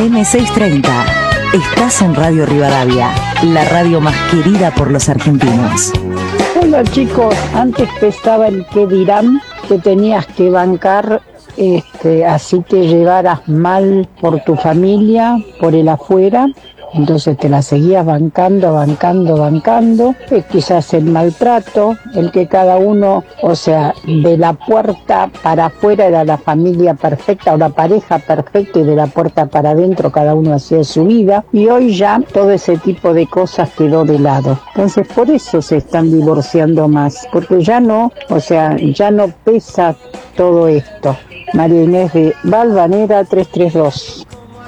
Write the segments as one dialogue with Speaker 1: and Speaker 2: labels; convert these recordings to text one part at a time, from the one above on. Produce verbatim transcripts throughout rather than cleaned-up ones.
Speaker 1: eme seiscientos treinta. Estás en Radio Rivadavia, la radio más querida por los argentinos.
Speaker 2: Hola chicos, antes pensaba el que dirán que tenías que bancar, este, así te llevaras mal por tu familia, por el afuera. Entonces te la seguías bancando, bancando, bancando. Es quizás el maltrato, el que cada uno, o sea, de la puerta para afuera era la familia perfecta o la pareja perfecta y de la puerta para adentro cada uno hacía su vida. Y hoy ya todo ese tipo de cosas quedó de lado. Entonces por eso se están divorciando más, porque ya no, o sea, ya no pesa todo esto. María Inés de Valvanera trescientos treinta y dos.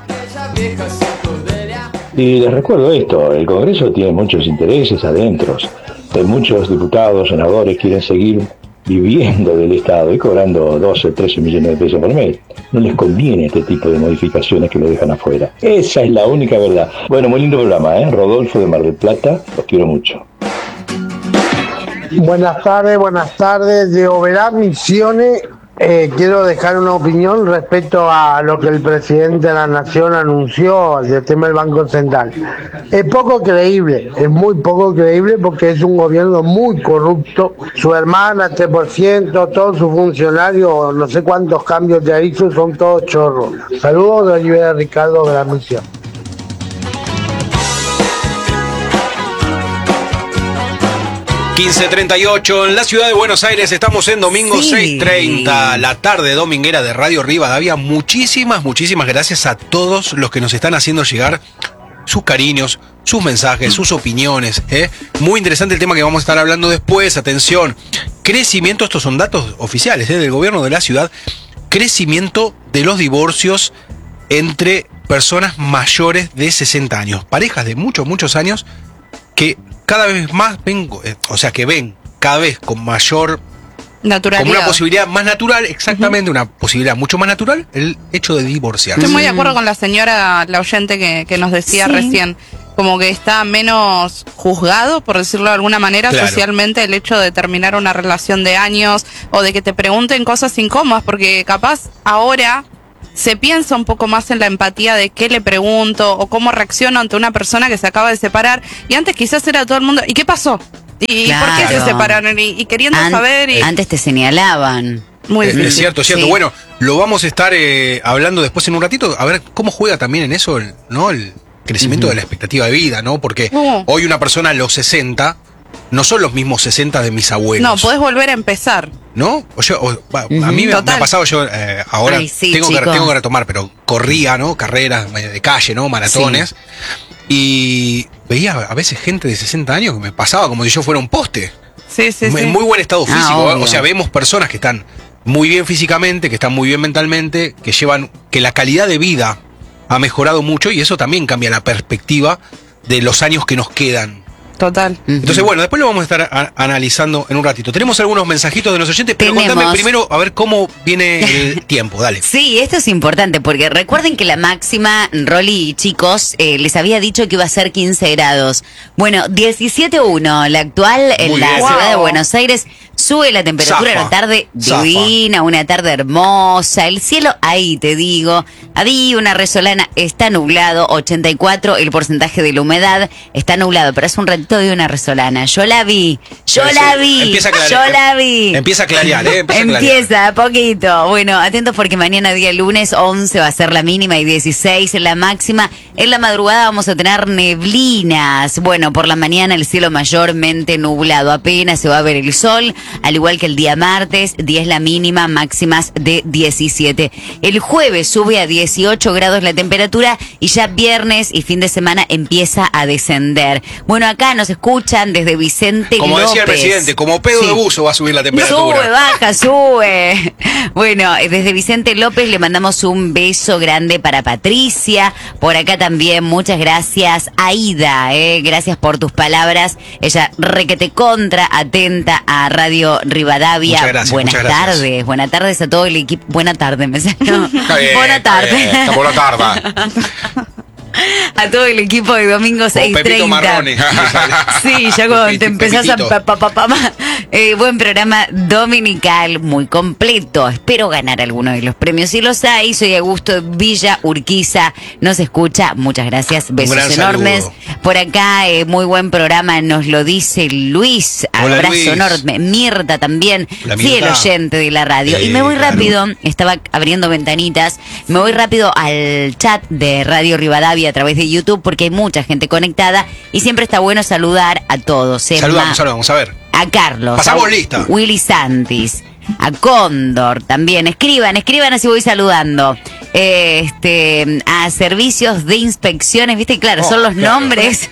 Speaker 3: Y les recuerdo esto, el Congreso tiene muchos intereses adentro, muchos diputados, senadores quieren seguir viviendo del Estado y cobrando doce, trece millones de pesos por mes. No les conviene este tipo de modificaciones que lo dejan afuera. Esa es la única verdad. Bueno, muy lindo programa, ¿eh? Rodolfo de Mar del Plata, los quiero mucho.
Speaker 4: Buenas tardes, buenas tardes. De Oberá Misiones, eh, quiero dejar una opinión respecto a lo que el presidente de la Nación anunció del tema del Banco Central. Es poco creíble, es muy poco creíble porque es un gobierno muy corrupto. Su hermana, tres por ciento, todos sus funcionarios, no sé cuántos cambios ya hizo, son todos chorros. Saludos de Olivera Ricardo de la Misión.
Speaker 5: quince treinta y ocho en la ciudad de Buenos Aires, estamos en domingo sí. seis treinta, la tarde dominguera de Radio Rivadavia. Muchísimas, muchísimas gracias a todos los que nos están haciendo llegar sus cariños, sus mensajes, sus opiniones. ¿eh? Muy interesante el tema que vamos a estar hablando después. Atención, crecimiento, estos son datos oficiales ¿eh? del gobierno de la ciudad, crecimiento de los divorcios entre personas mayores de sesenta años, parejas de muchos, muchos años que cada vez más ven, o sea, que ven cada vez con mayor naturalidad, como una posibilidad más natural, exactamente, uh-huh. una posibilidad mucho más natural, el hecho de divorciarse.
Speaker 6: Estoy muy de acuerdo con la señora, la oyente que, que nos decía sí. recién, como que está menos juzgado, por decirlo de alguna manera, claro. socialmente, el hecho de terminar una relación de años o de que te pregunten cosas incómodas, porque capaz ahora se piensa un poco más en la empatía de qué le pregunto o cómo reacciono ante una persona que se acaba de separar, y antes quizás era todo el mundo, ¿y qué pasó? ¿Y claro. por qué se separaron? Y, y queriendo An- saber y...
Speaker 7: Antes te señalaban.
Speaker 6: Muy
Speaker 5: es, es cierto, es cierto. Sí. Bueno, lo vamos a estar eh, hablando después en un ratito, a ver cómo juega también en eso el, ¿no? el crecimiento uh-huh. de la expectativa de vida, ¿no? Porque uh-huh. hoy una persona a los sesenta no son los mismos sesenta de mis abuelos.
Speaker 6: No, podés volver a empezar.
Speaker 5: ¿No? O yo, o, uh-huh. A mí me, me ha pasado, yo eh, ahora Ay, sí, tengo, que, tengo que retomar, pero corría, ¿no? Carreras de calle, ¿no? Maratones. Sí. Y veía a veces gente de sesenta años que me pasaba como si yo fuera un poste.
Speaker 6: Sí, sí,
Speaker 5: en
Speaker 6: sí.
Speaker 5: muy buen estado físico.
Speaker 7: Ah,
Speaker 5: o sea, vemos personas que están muy bien físicamente, que están muy bien mentalmente, que llevan, que la calidad de vida ha mejorado mucho, y eso también cambia la perspectiva de los años que nos quedan.
Speaker 6: Total.
Speaker 5: Uh-huh. Entonces, bueno, después lo vamos a estar a- analizando en un ratito. Tenemos algunos mensajitos de los oyentes, pero
Speaker 7: Tenemos.
Speaker 5: contame primero a ver cómo viene el tiempo, dale.
Speaker 7: Sí, esto es importante porque recuerden que la máxima, Rolly y chicos, eh, les había dicho que iba a ser quince grados. Bueno, diecisiete punto uno, la actual en
Speaker 5: Muy
Speaker 7: la
Speaker 5: bien.
Speaker 7: ciudad
Speaker 6: Wow.
Speaker 7: de Buenos Aires. Sube la temperatura,
Speaker 5: Zafa.
Speaker 7: una tarde
Speaker 5: Zafa.
Speaker 7: divina, una tarde hermosa, el cielo ahí te digo, había una resolana, está nublado, ochenta y cuatro el porcentaje de la humedad, está nublado, pero hace un ratito de una resolana, yo la vi, yo
Speaker 5: Pero
Speaker 7: la
Speaker 5: sí,
Speaker 7: vi,
Speaker 5: empieza a clarear,
Speaker 7: yo la vi.
Speaker 5: Empieza a clarear, ¿eh? Empieza,
Speaker 7: Empieza, a poquito. Bueno, atentos porque mañana día lunes once va a ser la mínima y dieciséis la máxima. En la madrugada vamos a tener neblinas. Bueno, por la mañana el cielo mayormente nublado, apenas se va a ver el sol, al igual que el día martes, diez la mínima, máximas de diecisiete. El jueves sube a dieciocho grados la temperatura y ya viernes y fin de semana empieza a descender. Bueno, acá nos escuchan desde Vicente
Speaker 5: Como
Speaker 7: López.
Speaker 5: decía el presidente, como pedo
Speaker 7: Sí.
Speaker 5: de buzo va a subir la temperatura.
Speaker 7: Sube, baja, sube. Bueno, desde Vicente López le mandamos un beso grande para Patricia. Por acá también, muchas gracias. Aida, eh, gracias por tus palabras. Ella requete contra, atenta a Radio Rivadavia.
Speaker 5: Muchas gracias,
Speaker 7: Buenas
Speaker 5: muchas gracias.
Speaker 7: tardes, buenas tardes a todo el equipo. Buena tarde, me salió.
Speaker 5: Está bien,
Speaker 7: Buena
Speaker 5: está
Speaker 7: tarde.
Speaker 5: bien, está por la tarde.
Speaker 7: a todo el equipo de Domingo seis treinta.
Speaker 5: Pepito Marrone.
Speaker 7: Sí, ya cuando
Speaker 5: Pepi,
Speaker 7: te empezás
Speaker 5: Pepitito.
Speaker 7: a... Pa, pa, pa, pa, eh, buen programa dominical, muy completo. Espero ganar alguno de los premios. Si los hay, soy Augusto Villa Urquiza. Nos escucha. Muchas gracias. Besos
Speaker 5: gran
Speaker 7: enormes.
Speaker 5: saludo.
Speaker 7: Por acá, eh, muy buen programa. Nos lo dice Luis.
Speaker 5: Hola,
Speaker 7: Abrazo
Speaker 5: Luis.
Speaker 7: enorme. Mirta también.
Speaker 5: La
Speaker 7: Fiel
Speaker 5: Mirta.
Speaker 7: oyente de la radio.
Speaker 5: Sí,
Speaker 7: y me voy
Speaker 5: claro.
Speaker 7: rápido. Estaba abriendo ventanitas. Me voy rápido al chat de Radio Rivadavia a través de YouTube porque hay mucha gente conectada y siempre está bueno saludar a todos. Emma,
Speaker 5: Saludamos, saludamos, a ver.
Speaker 7: a Carlos,
Speaker 5: Pasamos
Speaker 7: a
Speaker 5: lista.
Speaker 7: Willy Santis, a Cóndor también. Escriban, escriban así voy saludando. Eh, este, a servicios de inspecciones, viste, claro,
Speaker 5: Oh,
Speaker 7: son los
Speaker 5: claro.
Speaker 7: nombres.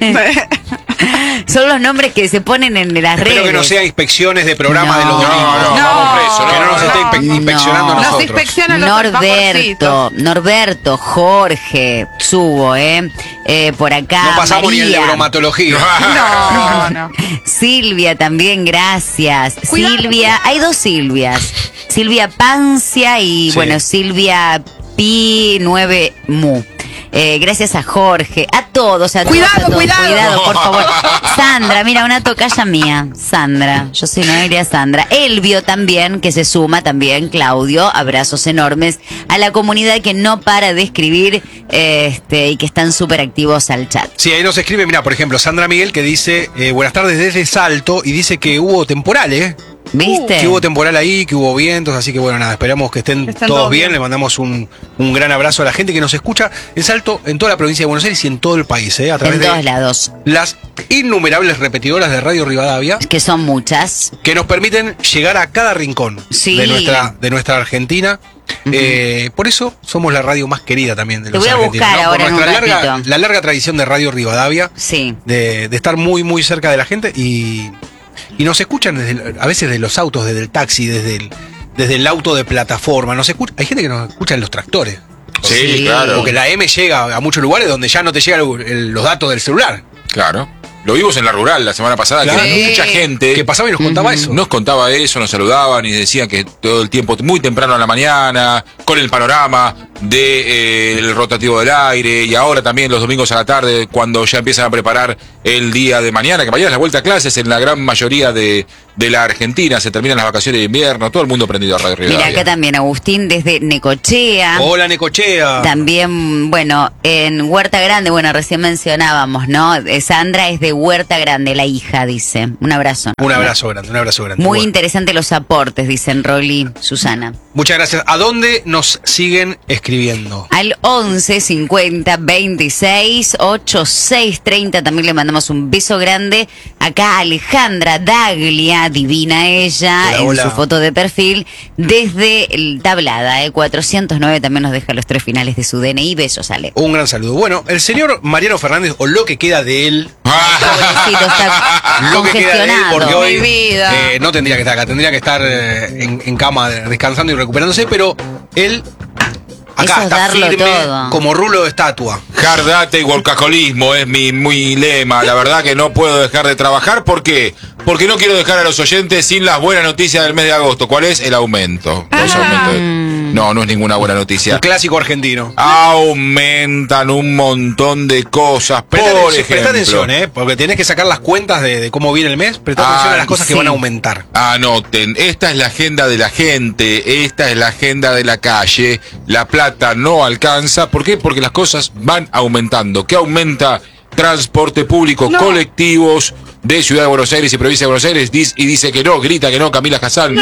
Speaker 7: Son los nombres que se ponen en las
Speaker 5: Espero
Speaker 7: redes.
Speaker 5: que no sea inspecciones de programa
Speaker 7: No.
Speaker 5: de los domingos.
Speaker 8: No, no, vamos preso,
Speaker 5: Que no nos esté inspe-
Speaker 7: no.
Speaker 5: inspeccionando a
Speaker 7: Nos
Speaker 5: nosotros.
Speaker 6: inspeccionan los
Speaker 7: Norberto, Norberto, Jorge, subo, ¿eh? eh por acá.
Speaker 5: No pasamos ni el de
Speaker 7: María.
Speaker 5: bromatología.
Speaker 6: No, no.
Speaker 7: Silvia también, gracias.
Speaker 6: Cuidado,
Speaker 7: Silvia, hay dos Silvias. Silvia Pancia y,
Speaker 5: Sí.
Speaker 7: bueno, Silvia Pi nueve Mu. Eh, gracias a Jorge, a todos, a
Speaker 6: Cuidado,
Speaker 7: todos, a todos.
Speaker 6: cuidado.
Speaker 7: Cuidado, por favor. Sandra, mira, una tocaya mía. Sandra, yo soy Noelia Sandra. Elvio también, que se suma también, Claudio. Abrazos enormes a la comunidad que no para de escribir eh, este y que están súper activos al chat.
Speaker 5: Sí, ahí nos escribe, mira, por ejemplo, Sandra Miguel que dice, eh, buenas tardes desde Salto, y dice que hubo temporal, ¿eh?
Speaker 7: ¿Viste?
Speaker 5: Que hubo temporal ahí, que hubo vientos, así que bueno, nada, esperamos que estén,
Speaker 6: Están
Speaker 5: todos
Speaker 6: todos
Speaker 5: bien.
Speaker 6: bien.
Speaker 5: Le mandamos un, un gran abrazo a la gente que nos escucha en Salto, en toda la provincia de Buenos Aires y en todo el país, ¿eh? A través
Speaker 7: En
Speaker 5: de
Speaker 7: todos lados,
Speaker 5: las innumerables repetidoras de Radio Rivadavia,
Speaker 7: que son muchas.
Speaker 5: que nos permiten llegar a cada rincón
Speaker 7: Sí.
Speaker 5: de nuestra de nuestra Argentina. Eh, por eso somos la radio más querida también de
Speaker 7: Te
Speaker 5: los
Speaker 7: voy a
Speaker 5: argentinos.
Speaker 7: buscar
Speaker 5: ¿no?
Speaker 7: ahora
Speaker 5: Por
Speaker 7: en un
Speaker 5: nuestra larga,
Speaker 7: ratito.
Speaker 5: la larga tradición de Radio Rivadavia,
Speaker 7: Sí.
Speaker 5: de, de estar muy, muy cerca de la gente y, y nos escuchan desde el- a veces de los autos, desde el taxi, desde el, desde el auto de plataforma. Nos escucha, hay gente que nos escucha en los tractores.
Speaker 8: Sí,
Speaker 7: Sí.
Speaker 8: claro.
Speaker 5: Porque la M llega a muchos lugares donde ya no te llegan los datos del celular.
Speaker 8: Claro. Lo vimos en la rural la semana pasada,
Speaker 5: Claro.
Speaker 8: que mucha gente
Speaker 5: Que pasaba y nos contaba eso.
Speaker 8: nos contaba eso, nos saludaban y decían que todo el tiempo, muy temprano a la mañana, con el panorama del rotativo del aire, y ahora también los domingos a la tarde, cuando ya empiezan a preparar el día de mañana, que mañana es la vuelta a clases en la gran mayoría de, de la Argentina, se terminan las vacaciones de invierno, todo el mundo prendido a Radio
Speaker 7: Mira,
Speaker 8: Rivadavia.
Speaker 7: acá también Agustín desde Necochea.
Speaker 5: Hola, Necochea.
Speaker 7: También, bueno, en Huerta Grande, bueno, recién mencionábamos, ¿no? Eh, Sandra es de Huerta Grande, la hija, dice. Un abrazo.
Speaker 5: Un abrazo grande, un abrazo grande.
Speaker 7: Muy
Speaker 5: Bueno,
Speaker 7: interesante los aportes, dicen Rolly, Susana.
Speaker 5: muchas gracias. ¿A dónde nos siguen escribiendo?
Speaker 7: Al once cincuenta veintiséis ochenta y seis treinta también le mandamos un beso grande. Acá Alejandra Daglia, divina ella,
Speaker 5: Hola,
Speaker 7: en
Speaker 5: hola.
Speaker 7: su foto de perfil, desde el Tablada, eh, cuatrocientos nueve también nos deja los tres finales de su D N I. Besos, Ale.
Speaker 5: Un gran saludo. Bueno, el señor Mariano Fernández, o lo que queda de él,
Speaker 7: Pobrecito, está
Speaker 5: lo que queda de él,
Speaker 7: congestionado.
Speaker 5: porque hoy
Speaker 6: Mi vida.
Speaker 5: eh, no tendría que estar acá, tendría que estar eh, en, en cama descansando y recuperándose, pero él acá
Speaker 7: Eso es
Speaker 5: está
Speaker 7: darlo
Speaker 5: firme
Speaker 7: todo.
Speaker 5: como rulo de estatua.
Speaker 8: Hard data y workaholismo es mi, mi lema. La verdad que no puedo dejar de trabajar. ¿Por qué? Porque no quiero dejar a los oyentes sin las buenas noticias del mes de agosto. ¿Cuál es? El aumento. Los aumentos de- No, no es ninguna buena noticia.
Speaker 5: Un clásico argentino.
Speaker 8: Aumentan un montón de cosas.
Speaker 5: Presta
Speaker 8: Por
Speaker 5: atención,
Speaker 8: ejemplo.
Speaker 5: presta atención, ¿eh? Porque tenés que sacar las cuentas de, de cómo viene el mes. Presta
Speaker 8: Ah,
Speaker 5: atención a las cosas
Speaker 7: sí.
Speaker 5: que van a aumentar.
Speaker 8: Anoten, esta es la agenda de la gente, esta es la agenda de la calle, la plata no alcanza, ¿por qué? Porque las cosas van aumentando. ¿Qué aumenta? Transporte público,
Speaker 6: No.
Speaker 8: colectivos de Ciudad de Buenos Aires y Provincia de Buenos Aires, dice- y dice que no, grita que no, Camila Hassan.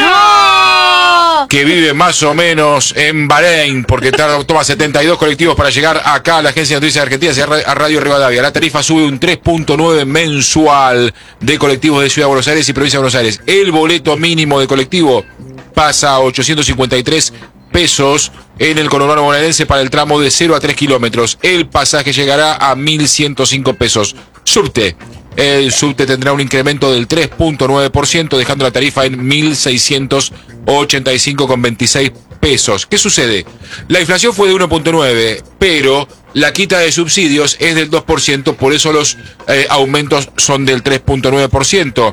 Speaker 8: Que vive más o menos en Bahrein, porque tar- toma setenta y dos colectivos para llegar acá a la Agencia de Noticias Argentinas y a Ra- a Radio Rivadavia. La tarifa sube un tres punto nueve mensual de colectivos de Ciudad de Buenos Aires y Provincia de Buenos Aires. El boleto mínimo de colectivo pasa a ochocientos cincuenta y tres pesos en el conurbano bonaerense para el tramo de cero a tres kilómetros. El pasaje llegará a mil ciento cinco pesos. Subte. El subte tendrá un incremento del tres punto nueve por ciento, dejando la tarifa en mil seiscientos ochenta y cinco con veintiséis pesos. ¿Qué sucede? La inflación fue de uno punto nueve, pero la quita de subsidios es del dos por ciento, por eso los eh, aumentos son del tres punto nueve por ciento.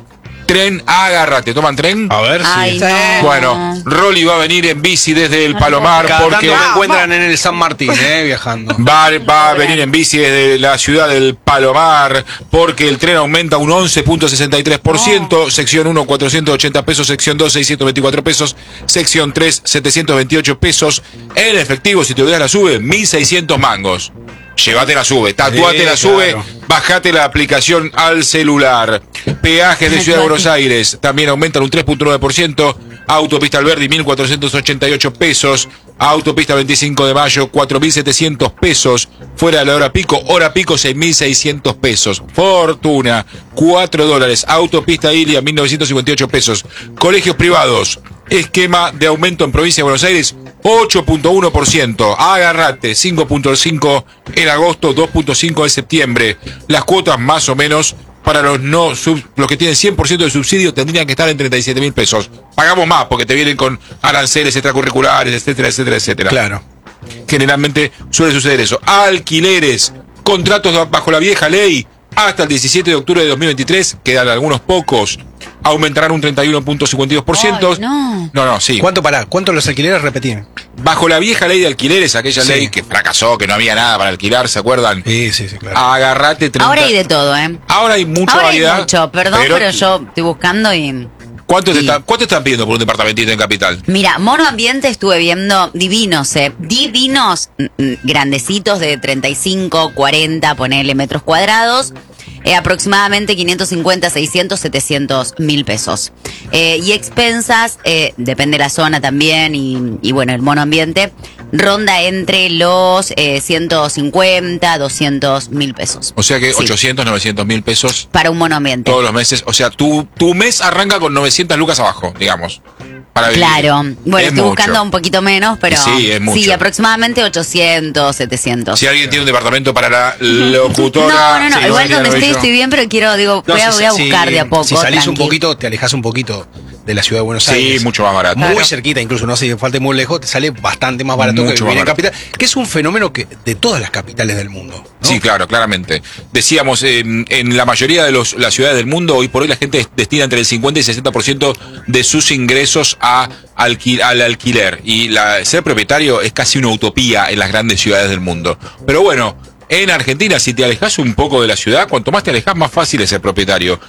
Speaker 8: Tren, agárrate. ¿Toman tren?
Speaker 5: A ver
Speaker 7: Ay,
Speaker 5: si.
Speaker 7: no.
Speaker 8: Bueno, Rolly va a venir en bici desde el Palomar
Speaker 5: Cada
Speaker 8: porque
Speaker 5: tanto me encuentran en el San Martín, eh, viajando.
Speaker 8: va, va a venir en bici desde la ciudad del Palomar porque el tren aumenta un once punto sesenta y tres por ciento. Oh. Sección uno, cuatrocientos ochenta pesos. Sección dos, seiscientos veinticuatro pesos. Sección tres, setecientos veintiocho pesos. En efectivo, si te olvidas la sube, mil seiscientos mangos. Llévate la sube, tatuate
Speaker 5: Sí,
Speaker 8: la sube,
Speaker 5: claro.
Speaker 8: bajate la aplicación al celular. Peajes de Ciudad de Buenos Aires también aumentan un tres punto nueve por ciento. Autopista Alberdi, mil cuatrocientos ochenta y ocho pesos. Autopista veinticinco de mayo, cuatro mil setecientos pesos. Fuera de la hora pico, hora pico, seis mil seiscientos pesos. Fortuna, cuatro dólares. Autopista Ilia, mil novecientos cincuenta y ocho pesos. Colegios privados, esquema de aumento en provincia de Buenos Aires, ocho punto uno por ciento. Agarrate, cinco punto cinco en agosto, dos punto cinco en septiembre. Las cuotas más o menos para los no sub, los que tienen cien por ciento de subsidio tendrían que estar en treinta y siete mil pesos. Pagamos más porque te vienen con aranceles extracurriculares, etcétera, etcétera, etcétera.
Speaker 5: Claro.
Speaker 8: Generalmente suele suceder eso. Alquileres, contratos bajo la vieja ley, hasta el diecisiete de octubre de dos mil veintitrés, quedan algunos pocos, aumentarán un treinta y uno punto cincuenta y dos por ciento.
Speaker 7: Ay, no.
Speaker 8: No, no, sí.
Speaker 5: ¿Cuánto para? ¿Cuánto los alquileres repetían?
Speaker 8: Bajo la vieja ley de alquileres, aquella
Speaker 5: Sí.
Speaker 8: ley que fracasó, que no había nada para alquilar, ¿se acuerdan?
Speaker 5: Sí, sí, sí, claro.
Speaker 8: Agarrate treinta.
Speaker 7: Ahora hay de todo, ¿eh?
Speaker 8: Ahora hay mucha
Speaker 7: Ahora
Speaker 8: variedad.
Speaker 7: hay mucho, perdón, pero, yo estoy buscando y...
Speaker 8: ¿Cuánto, te
Speaker 7: Sí.
Speaker 8: está- ¿Cuánto están pidiendo por un departamentito en Capital?
Speaker 7: Mira, mono ambiente estuve viendo divinos, eh. Divinos, mm, mm, grandecitos de treinta y cinco, cuarenta, ponele metros cuadrados. Eh, aproximadamente quinientos cincuenta, seiscientos, setecientos mil pesos. Eh, y expensas, eh, depende de la zona también, y, y bueno, el mono ambiente, ronda entre los eh, ciento cincuenta, doscientos mil pesos.
Speaker 8: O sea que
Speaker 7: Sí,
Speaker 8: ochocientos, novecientos mil pesos
Speaker 7: para un mono ambiente.
Speaker 8: todos los meses. O sea, tu, tu mes arranca con novecientas lucas abajo, digamos. Para vivir.
Speaker 7: Claro, bueno,
Speaker 8: Es
Speaker 7: estoy
Speaker 8: mucho.
Speaker 7: buscando un poquito menos, pero
Speaker 8: Sí, es mucho.
Speaker 7: sí, aproximadamente ochocientos, setecientos.
Speaker 8: Si alguien tiene un departamento para la locutora...
Speaker 7: No, no, no,
Speaker 8: Sí,
Speaker 7: igual
Speaker 8: Valentina
Speaker 7: donde estoy
Speaker 8: Novillo.
Speaker 7: estoy bien, pero quiero, digo,
Speaker 5: No,
Speaker 7: voy, a,
Speaker 5: si-
Speaker 7: voy a
Speaker 5: si-
Speaker 7: buscar de a poco.
Speaker 5: Si salís un
Speaker 7: tranqui.
Speaker 5: poquito, te alejas un poquito de la ciudad de Buenos
Speaker 8: Sí,
Speaker 5: Aires.
Speaker 8: mucho más barato.
Speaker 5: Muy
Speaker 8: Claro.
Speaker 5: cerquita, incluso no hace falta ir muy lejos, te sale bastante más barato
Speaker 8: Mucho
Speaker 5: que
Speaker 8: más
Speaker 5: vivir en
Speaker 8: barato.
Speaker 5: capital, que es un fenómeno que de todas las capitales del mundo, ¿no?
Speaker 8: Sí, claro, claramente. Decíamos, en, en la mayoría de los, las ciudades del mundo, hoy por hoy la gente destina entre el cincuenta y sesenta por ciento de sus ingresos a alqui- al alquiler. Y la, ser propietario es casi una utopía en las grandes ciudades del mundo. Pero bueno, en Argentina, si te alejas un poco de la ciudad, cuanto más te alejas, más fácil es ser propietario.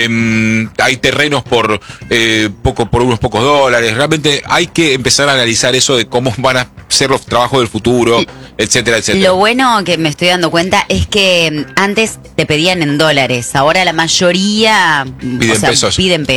Speaker 8: Eh, hay terrenos por, eh, poco, por unos pocos dólares. Realmente hay que empezar a analizar eso de cómo van a ser los trabajos del futuro, etcétera, etcétera.
Speaker 7: Lo bueno que me estoy dando cuenta es que mm, antes te pedían en dólares, ahora la mayoría mm,
Speaker 8: Piden
Speaker 7: o sea,
Speaker 8: pesos.
Speaker 7: piden pesos.